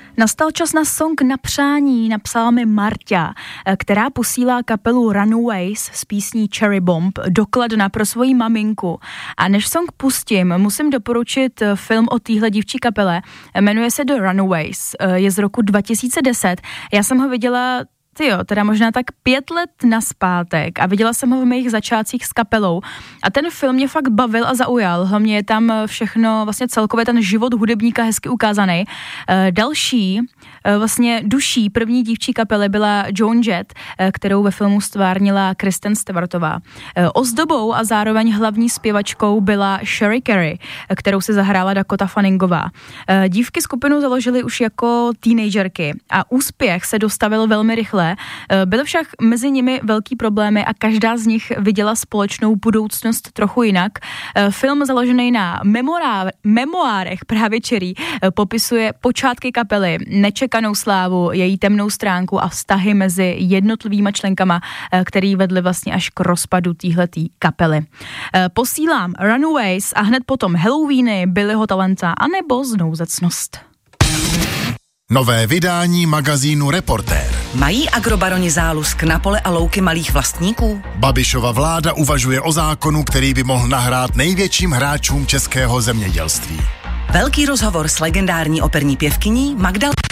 Nastal čas na song na přání, napsala mi Marta, která posílá kapelu Runaways s písní Cherry Bomb do Kladna pro svoji maminku. A než song pustím, musím doporučit film o téhle dívčí kapele. Jmenuje se The Runaways, je z roku 2010. Já jsem ho viděla teda možná tak 5 let nazpátek a viděla jsem ho v mých začátcích s kapelou a ten film mě fakt bavil a zaujal. Hlavně je tam všechno, vlastně celkově ten život hudebníka hezky ukázaný. Další, vlastně duší první dívčí kapely byla Joan Jett, kterou ve filmu stvárnila Kristen Stewartová. Ozdobou a zároveň hlavní zpěvačkou byla Sherry Carey, kterou si zahrála Dakota Fanningová. Dívky skupinu založily už jako teenagerky a úspěch se dostavil velmi rychle. Byly však mezi nimi velký problémy a každá z nich viděla společnou budoucnost trochu jinak. Film založený na memoárech právě Cherry popisuje počátky kapely, nečekanou slávu, její temnou stránku a vztahy mezi jednotlivýma členkama, který vedly vlastně až k rozpadu téhletý kapely. Posílám Runaways a hned potom Halloweeny, Billyho Talenta anebo Znouzecnost. Nové vydání magazínu Reportér. Mají agrobaroni zálusk na pole a louky malých vlastníků? Babišova vláda uvažuje o zákonu, který by mohl nahrát největším hráčům českého zemědělství. Velký rozhovor s legendární operní pěvkyní Magdalenou